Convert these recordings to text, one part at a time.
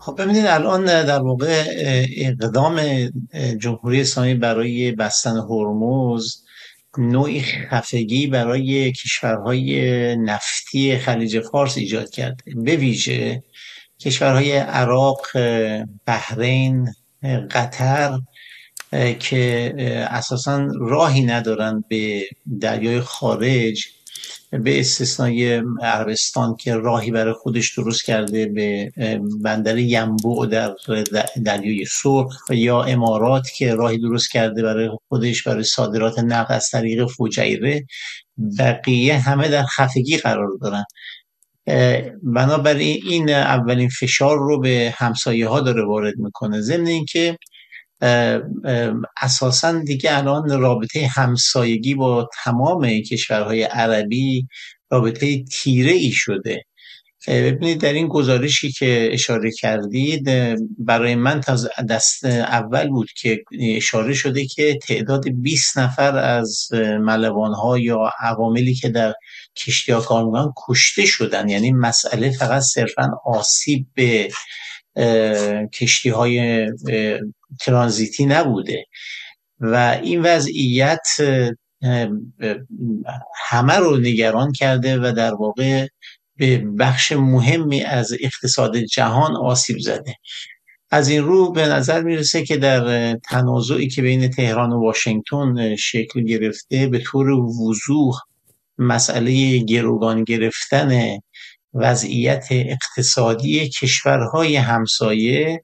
خب ببینید الان در واقع اقدام جمهوری اسلامی برای بستن هرمز نوعی خفگی برای کشورهای نفتی خلیج فارس ایجاد کرده، به ویژه کشورهای عراق، بحرین، قطر که اساساً راهی ندارن به دریای خارج، به استثنای عربستان که راهی برای خودش درست کرده به بندر ینبوع در دریای سرخ، یا امارات که راهی درست کرده برای خودش برای صادرات نفت از طریق فجیره. بقیه همه در خفگی قرار دارن. بنابراین این اولین فشار رو به همسایه ها داره وارد میکنه، ضمن اینکه اساساً دیگه الان رابطه همسایگی با تمام کشورهای عربی رابطه تیره ای شده. ببینید در این گزارشی که اشاره کردید برای من دست اول بود که اشاره شده که تعداد 20 نفر از ملوان‌ها یا عواملی که در کشتی‌ها کار می‌کنن کشته شدن. یعنی مسئله فقط صرفاً آسیب به کشتی‌های ترانزیتی نبوده و این وضعیت همه رو نگران کرده و در واقع به بخش مهمی از اقتصاد جهان آسیب زده. از این رو به نظر میرسه که در تنازعی که بین تهران و واشنگتن شکل گرفته به طور وضوح مسئله گروگان گرفتن وضعیت اقتصادی کشورهای همسایه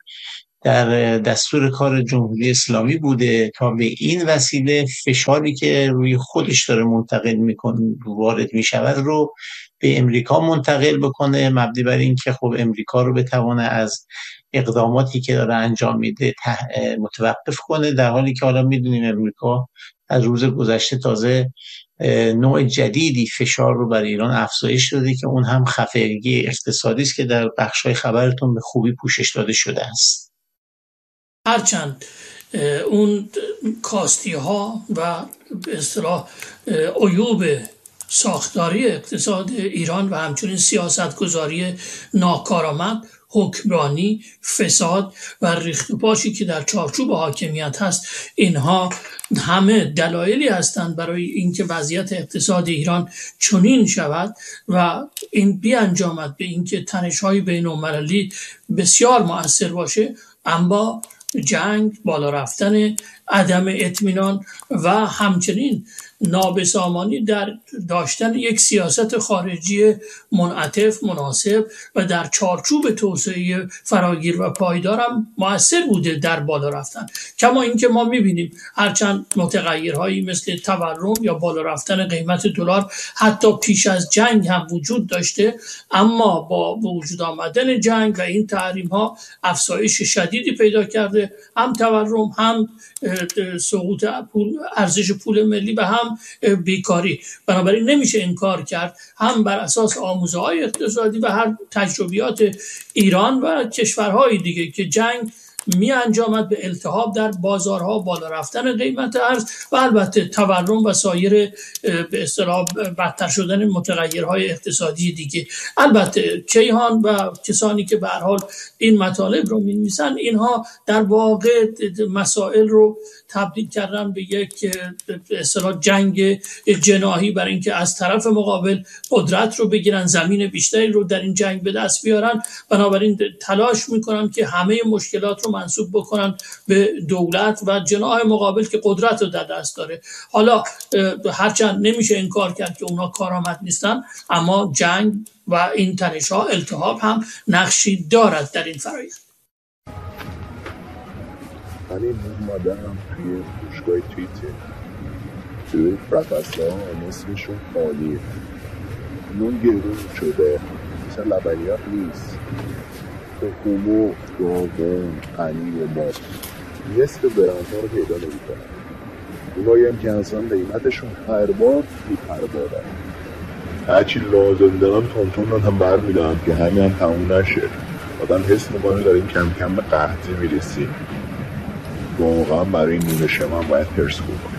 در دستور کار جمهوری اسلامی بوده تا به این وسیله فشاری که روی خودش داره منتقل میکنه وارد میشود رو به امریکا منتقل بکنه، مبنی بر این که خب امریکا رو بتونه از اقداماتی که داره انجام میده متوقف کنه، در حالی که حالا میدونیم امریکا از روز گذشته تازه نوع جدیدی فشار رو بر ایران افزایش داده که اون هم خفگی اقتصادی است که در بخشای خبرتون به خوبی پوشش داده شده است. هرچند اون کاستی ها و به اصطلاح عیوب ساختاری اقتصاد ایران و همچنین سیاست گذاری ناکارآمد، حکمرانی، فساد و ریخت و پاشی که در چارچوب حاکمیت هست، اینها همه دلایلی هستند برای اینکه وضعیت اقتصاد ایران چنین شود و این بیانجامد به اینکه تنش‌های بین‌المللی بسیار مؤثر باشه. اما جنگ، بالا رفتن عدم اطمینان و همچنین نابسامانی در داشتن یک سیاست خارجی منعطف، مناسب و در چارچوب توسعه فراگیر و پایدار هم مؤثر بوده در بالا رفتن. کما اینکه ما می‌بینیم هرچند متغیرهایی مثل تورم یا بالا رفتن قیمت دلار حتی پیش از جنگ هم وجود داشته، اما با وجود آمدن جنگ و این تحریم‌ها افزایش شدیدی پیدا کرده، هم تورم، هم سقوط ارزش پول ملی و هم بیکاری. بنابراین نمیشه انکار کرد هم بر اساس آموزه‌های اقتصادی و هر تجربیات ایران و کشورهای دیگه که جنگ می انجامد به التهاب در بازارها، بالا رفتن قیمت ارز و البته تورم و سایر به اصطلاح بدتر شدن متغیرهای اقتصادی دیگه. البته کیهان و کسانی که به هر حال این مطالب رو می‌نویسن، اینها در واقع مسائل رو تبدیل کردن به یک به اصطلاح جنگ جناحی برای اینکه از طرف مقابل قدرت رو بگیرن، زمین بیشتری رو در این جنگ به دست بیارن. بنابراین تلاش میکنن که همه مشکلات رو منسوب بکنن به دولت و جناح مقابل که قدرت رو در دست داره. حالا هرچند نمیشه انکار کرد که اونا کارآمد نیستن، اما جنگ و این تنش‌ها، التهاب هم نقشی دارد در این فرآیند. من این اومدم توی فروشگاه توییتر، توی پرافسور نصفشون خالیه، نون گرون شده، مثل لبنیات نیست، تخمو، داغون، پنیر و ماست، نصف برندها رو پیدا نمی کنن. اونایی هم که اصلا قیمتشون هر بار بارن، هرچی لازم دارن تون هم بر میدارن که همین هم تموم نشه. آدم حس میکنه داریم کم کم به قحطی میرسیم. واقعا برای نون شما باید پرسکو کنم.